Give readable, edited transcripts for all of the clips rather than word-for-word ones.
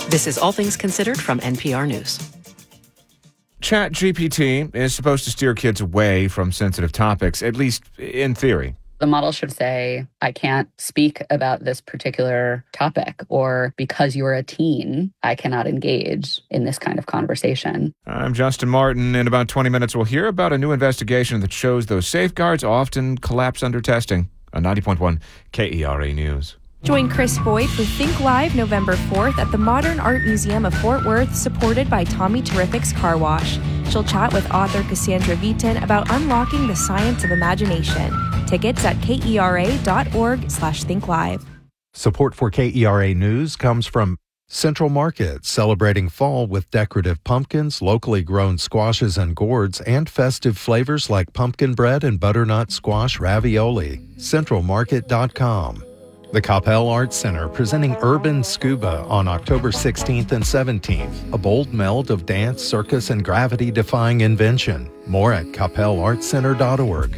This is All Things Considered from NPR News. ChatGPT is supposed to steer kids away from sensitive topics, at least in theory. The model should say, I can't speak about this particular topic, or because you're a teen, I cannot engage in this kind of conversation. I'm Justin Martin. In about 20 minutes, we'll hear about a new investigation that shows those safeguards often collapse under testing. On 90.1 KERA News. Join Chris Boyd for Think Live November 4th at the Modern Art Museum of Fort Worth, supported by Tommy Terrific's Car Wash. She'll chat with author Cassandra Vitin about unlocking the science of imagination. Tickets at kera.org/thinkllive. Support for KERA News comes from Central Market, celebrating fall with decorative pumpkins, locally grown squashes and gourds, and festive flavors like pumpkin bread and butternut squash ravioli. CentralMarket.com. The Coppell Arts Center presenting Urban Scuba on October 16th and 17th. A bold meld of dance, circus, and gravity-defying invention. More at CoppellArtsCenter.org.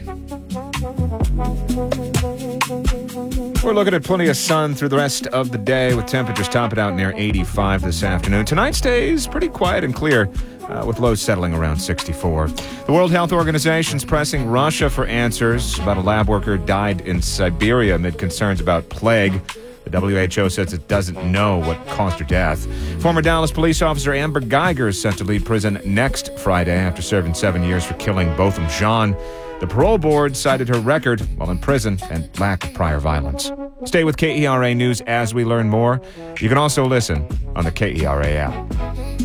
We're looking at plenty of sun through the rest of the day with temperatures topping out near 85 this afternoon. Tonight stays pretty quiet and clear with lows settling around 64. The World Health Organization's pressing Russia for answers about a lab worker died in Siberia amid concerns about plague. The WHO says it doesn't know what caused her death. Former Dallas police officer Amber Geiger is set to leave prison next Friday after serving 7 years for killing Botham Jean. The parole board cited her record while in prison and lack of prior violence. Stay with KERA News as we learn more. You can also listen on the KERA app.